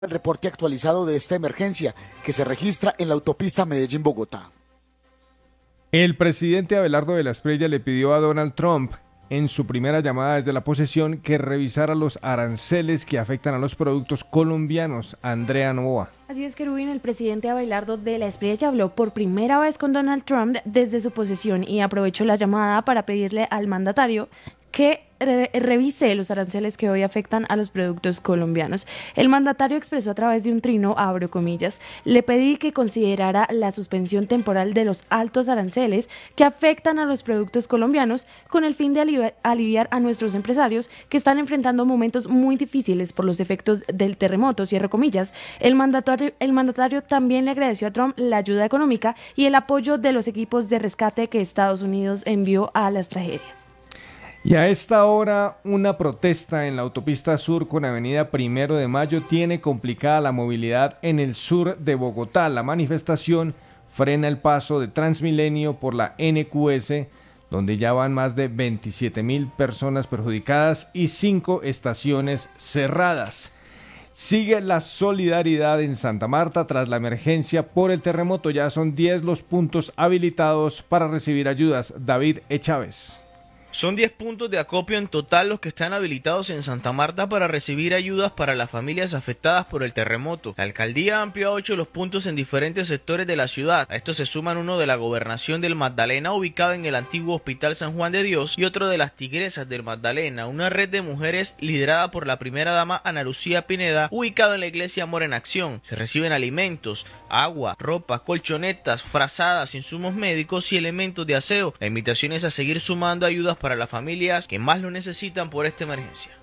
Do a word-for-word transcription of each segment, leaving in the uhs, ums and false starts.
El reporte actualizado de esta emergencia que se registra en la autopista Medellín-Bogotá. El presidente Abelardo de la Espriella le pidió a Donald Trump en su primera llamada desde la posesión que revisara los aranceles que afectan a los productos colombianos. Andrea Novoa. Así es, Kerubín, el presidente Abelardo de la Espriella habló por primera vez con Donald Trump desde su posesión y aprovechó la llamada para pedirle al mandatario que re revise los aranceles que hoy afectan a los productos colombianos. El mandatario expresó a través de un trino, abro comillas, le pedí que considerara la suspensión temporal de los altos aranceles que afectan a los productos colombianos con el fin de aliviar, aliviar a nuestros empresarios que están enfrentando momentos muy difíciles por los efectos del terremoto, cierro comillas. El mandatario, el mandatario también le agradeció a Trump la ayuda económica y el apoyo de los equipos de rescate que Estados Unidos envió a las tragedias. Y a esta hora, una protesta en la autopista sur con avenida Primero de Mayo tiene complicada la movilidad en el sur de Bogotá. La manifestación frena el paso de Transmilenio por la N Q S, donde ya van más de veintisiete mil personas perjudicadas y cinco estaciones cerradas. Sigue la solidaridad en Santa Marta tras la emergencia por el terremoto. Ya son diez los puntos habilitados para recibir ayudas. David E. Chávez. Son diez puntos de acopio en total los que están habilitados en Santa Marta para recibir ayudas para las familias afectadas por el terremoto. La alcaldía amplió a ocho los puntos en diferentes sectores de la ciudad. A estos se suman uno de la gobernación del Magdalena, ubicado en el antiguo Hospital San Juan de Dios, y otro de las Tigresas del Magdalena, una red de mujeres liderada por la primera dama Ana Lucía Pineda, ubicado en la iglesia Amor en Acción. Se reciben alimentos, agua, ropa, colchonetas, frazadas, insumos médicos y elementos de aseo. La invitación es a seguir sumando ayudas para las familias que más lo necesitan por esta emergencia.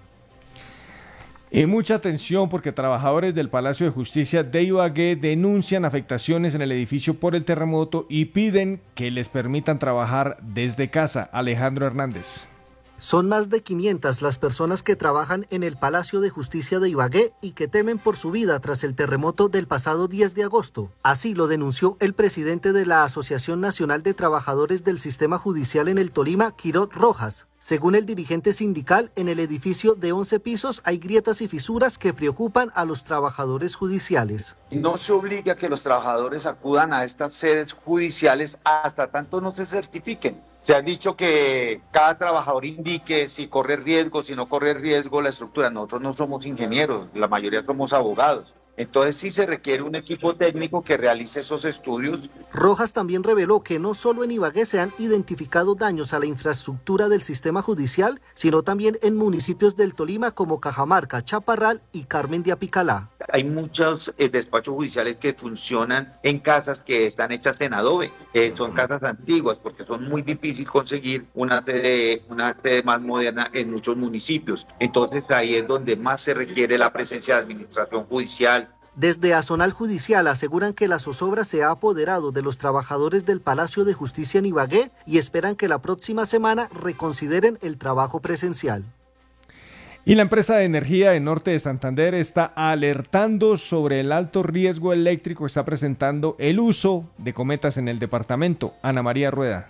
Y mucha atención porque trabajadores del Palacio de Justicia de Ibagué denuncian afectaciones en el edificio por el terremoto y piden que les permitan trabajar desde casa. Alejandro Hernández. Son más de quinientas las personas que trabajan en el Palacio de Justicia de Ibagué y que temen por su vida tras el terremoto del pasado diez de agosto. Así lo denunció el presidente de la Asociación Nacional de Trabajadores del Sistema Judicial en el Tolima, Quirot Rojas. Según el dirigente sindical, en el edificio de once pisos hay grietas y fisuras que preocupan a los trabajadores judiciales. No se obliga a que los trabajadores acudan a estas sedes judiciales hasta tanto no se certifiquen. Se ha dicho que cada trabajador indique si corre riesgo, si no corre riesgo la estructura. Nosotros no somos ingenieros, la mayoría somos abogados. Entonces sí se requiere un equipo técnico que realice esos estudios. Rojas también reveló que no solo en Ibagué se han identificado daños a la infraestructura del sistema judicial, sino también en municipios del Tolima como Cajamarca, Chaparral y Carmen de Apicalá. Hay muchos eh, despachos judiciales que funcionan en casas que están hechas en adobe, eh, son casas antiguas porque son muy difícil conseguir una sede, una sede más moderna en muchos municipios. Entonces ahí es donde más se requiere la presencia de administración judicial. Desde Azonal Judicial aseguran que la zozobra se ha apoderado de los trabajadores del Palacio de Justicia en Ibagué y esperan que la próxima semana reconsideren el trabajo presencial. Y la empresa de energía de Norte de Santander está alertando sobre el alto riesgo eléctrico que está presentando el uso de cometas en el departamento. Ana María Rueda.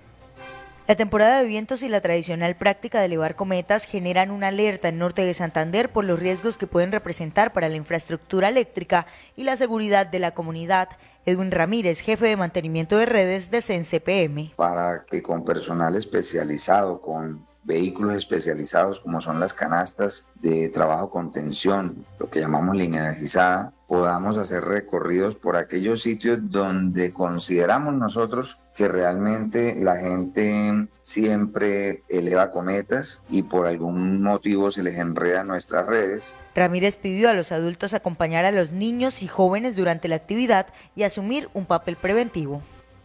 La temporada de vientos y la tradicional práctica de elevar cometas generan una alerta en Norte de Santander por los riesgos que pueden representar para la infraestructura eléctrica y la seguridad de la comunidad. Edwin Ramírez, jefe de mantenimiento de redes de C E N C P M. Para que con personal especializado, con vehículos especializados como son las canastas de trabajo con tensión, lo que llamamos línea energizada, podamos hacer recorridos por aquellos sitios donde consideramos nosotros que realmente la gente siempre eleva cometas y por algún motivo se les enreda nuestras redes. Ramírez pidió a los adultos acompañar a los niños y jóvenes durante la actividad y asumir un papel preventivo.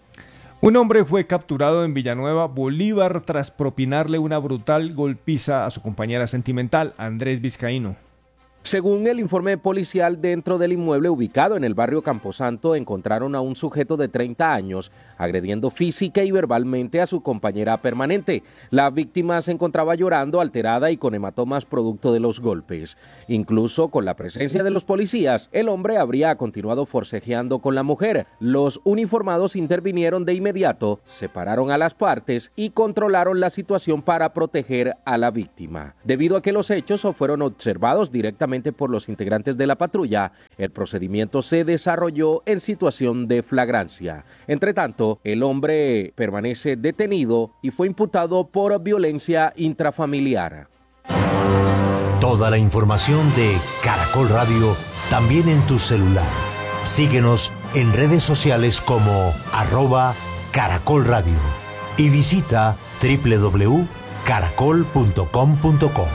Un hombre fue capturado en Villanueva, Bolívar, tras propinarle una brutal golpiza a su compañera sentimental, Andrés Vizcaíno. Según el informe policial, dentro del inmueble ubicado en el barrio Camposanto encontraron a un sujeto de treinta años agrediendo física y verbalmente a su compañera permanente. La víctima se encontraba llorando, alterada y con hematomas producto de los golpes. Incluso con la presencia de los policías, el hombre habría continuado forcejeando con la mujer. Los uniformados intervinieron de inmediato, separaron a las partes y controlaron la situación para proteger a la víctima. Debido a que los hechos fueron observados directamente inmediatamente por los integrantes de la patrulla. El procedimiento se desarrolló en situación de flagrancia. Entre tanto, el hombre permanece detenido y fue imputado por violencia intrafamiliar. Toda la información de Caracol Radio también en tu celular. Síguenos en redes sociales como arroba Caracol Radio y visita doble u doble u doble u punto caracol punto com punto co.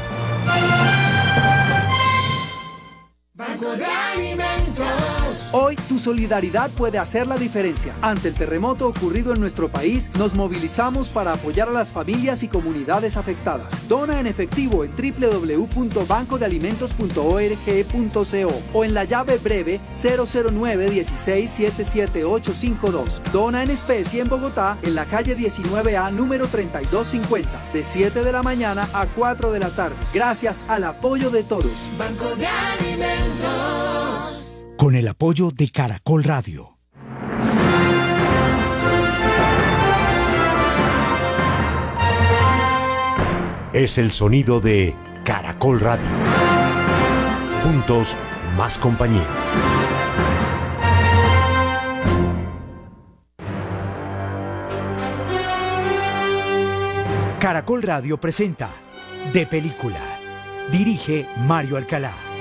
Banco de Alimentos. Hoy tu solidaridad puede hacer la diferencia. Ante el terremoto ocurrido en nuestro país, nos movilizamos para apoyar a las familias y comunidades afectadas. Dona en efectivo en doble u doble u doble u punto banco de alimentos punto org punto co o en la llave breve cero cero nueve uno seis siete siete ocho cinco dos. Dona en especie en Bogotá, en la calle diecinueve A, número treinta y dos cincuenta, de siete de la mañana a cuatro de la tarde. Gracias al apoyo de todos. Banco de Alimentos. Con el apoyo de Caracol Radio. Es el sonido de Caracol Radio. Juntos, más compañía. Caracol Radio presenta De Película. Dirige Mario Alcalá.